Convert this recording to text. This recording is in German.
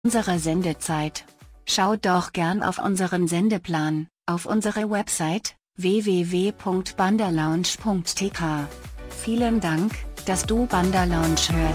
unserer Sendezeit. Schau doch gern auf unseren Sendeplan, auf unsere Website, www.bandalounge.tk. Vielen Dank, dass du Bandalounge hörst.